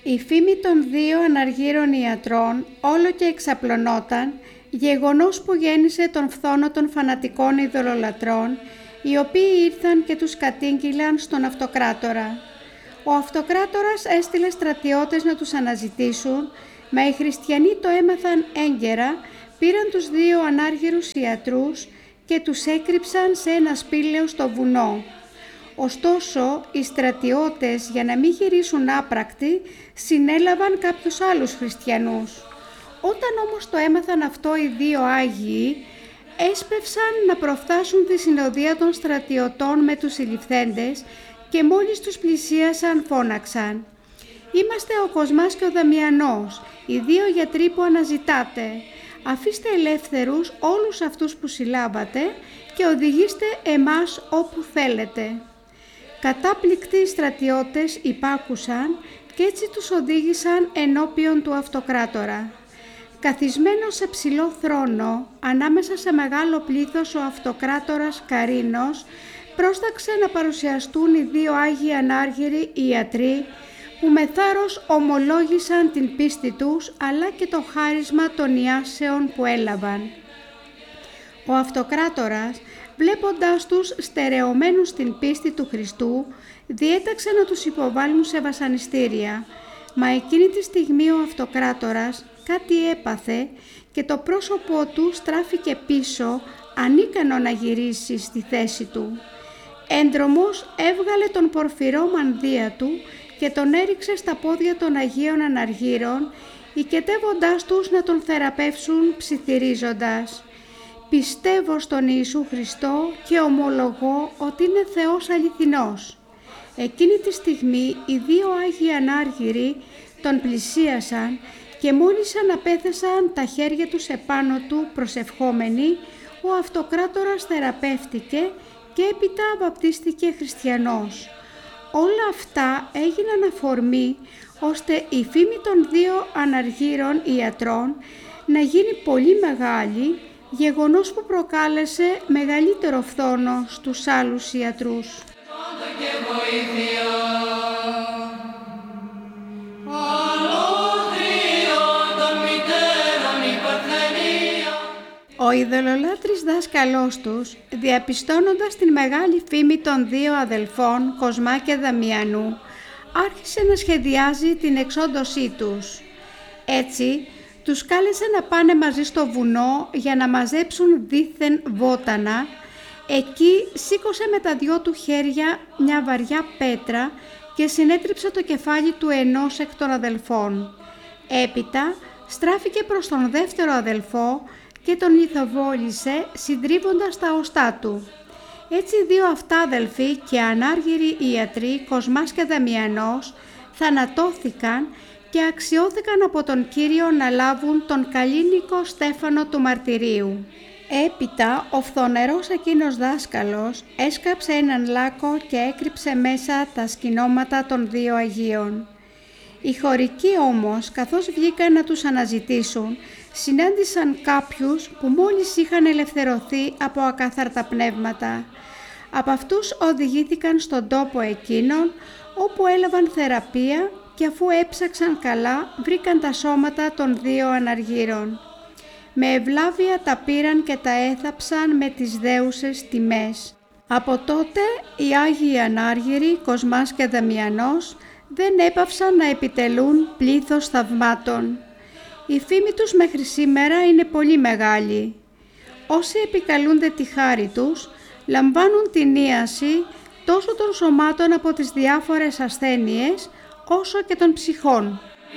Η φήμη των δύο αναργύρων ιατρών όλο και εξαπλωνόταν, γεγονός που γέννησε τον φθόνο των φανατικών ειδωλολατρών, οι οποίοι ήρθαν και τους κατήγγειλαν στον Αυτοκράτορα. Ο Αυτοκράτορας έστειλε στρατιώτες να τους αναζητήσουν, μα οι χριστιανοί το έμαθαν έγκαιρα, πήραν τους δύο ανάργυρους ιατρούς και τους έκρυψαν σε ένα σπήλαιο στο βουνό. Ωστόσο, οι στρατιώτες, για να μην γυρίσουν άπρακτοι, συνέλαβαν κάποιους άλλους χριστιανούς. Όταν όμως το έμαθαν αυτό οι δύο Άγιοι, έσπευσαν να προφτάσουν τη συνοδεία των στρατιωτών με τους συλληφθέντες και μόλις τους πλησίασαν φώναξαν: «Είμαστε ο Κοσμάς και ο Δαμιανός, οι δύο γιατροί που αναζητάτε. Αφήστε ελεύθερους όλους αυτούς που συλλάβατε και οδηγήστε εμάς όπου θέλετε». Κατάπληκτοι στρατιώτες υπάκουσαν και έτσι τους οδήγησαν ενώπιον του Αυτοκράτορα. Καθισμένος σε ψηλό θρόνο, ανάμεσα σε μεγάλο πλήθος, ο Αυτοκράτορας Καρίνος πρόσταξε να παρουσιαστούν οι δύο Άγιοι ανάργυροι ιατροί που με θάρρος ομολόγησαν την πίστη τους αλλά και το χάρισμα των ιάσεων που έλαβαν. Ο Αυτοκράτορας, βλέποντάς τους στερεωμένους στην πίστη του Χριστού, διέταξε να τους υποβάλουν σε βασανιστήρια, μα εκείνη τη στιγμή ο Αυτοκράτορας κάτι έπαθε και το πρόσωπό του στράφηκε πίσω, ανίκανο να γυρίσει στη θέση του. Έντρομος έβγαλε τον πορφυρό μανδύα του και τον έριξε στα πόδια των Αγίων Αναργύρων, οικετεύοντάς τους να τον θεραπεύσουν ψιθυρίζοντας: «Πιστεύω στον Ιησού Χριστό και ομολογώ ότι είναι Θεός αληθινός». Εκείνη τη στιγμή οι δύο Άγιοι Ανάργυροι τον πλησίασαν και μόλις αναπέθεσαν τα χέρια τους επάνω του προσευχόμενοι, ο Αυτοκράτορας θεραπεύτηκε και έπειτα βαπτίστηκε χριστιανός. Όλα αυτά έγιναν αφορμή ώστε η φήμη των δύο αναργύρων ιατρών να γίνει πολύ μεγάλη, γεγονός που προκάλεσε μεγαλύτερο φθόνο στους άλλους ιατρούς. Ο ειδωλολάτρης δάσκαλός τους, διαπιστώνοντας την μεγάλη φήμη των δύο αδελφών Κοσμά και Δαμιανού, άρχισε να σχεδιάζει την εξόντωσή τους. Έτσι, τους κάλεσε να πάνε μαζί στο βουνό για να μαζέψουν δήθεν βότανα. Εκεί σήκωσε με τα δυο του χέρια μια βαριά πέτρα και συνέτριψε το κεφάλι του ενός εκ των αδελφών. Έπειτα στράφηκε προς τον δεύτερο αδελφό και τον λιθοβόλησε συντρίβοντας τα οστά του. Έτσι οι δύο αυτά αδελφοί και ανάργυροι ιατροί, Κοσμάς και Δαμιανός, θανατώθηκαν και αξιώθηκαν από τον Κύριο να λάβουν τον καλλίνικο στέφανο του μαρτυρίου. Έπειτα ο φθονερός εκείνος δάσκαλος έσκαψε έναν λάκκο και έκρυψε μέσα τα σκηνώματα των δύο Αγίων. Οι χωρικοί όμως, καθώς βγήκαν να τους αναζητήσουν, συνάντησαν κάποιους που μόλις είχαν ελευθερωθεί από ακάθαρτα πνεύματα. Από αυτούς οδηγήθηκαν στον τόπο εκείνον, όπου έλαβαν θεραπεία και αφού έψαξαν καλά, βρήκαν τα σώματα των δύο αναργύρων. Με ευλάβεια τα πήραν και τα έθαψαν με τις δέουσες τιμές. Από τότε οι Άγιοι Ανάργυροι, Κοσμάς και Δαμιανός, δεν έπαυσαν να επιτελούν πλήθος θαυμάτων. Η φήμη τους μέχρι σήμερα είναι πολύ μεγάλη. Όσοι επικαλούνται τη χάρη τους, λαμβάνουν την ίαση τόσο των σωμάτων από τις διάφορες ασθένειες, όσο και των ψυχών.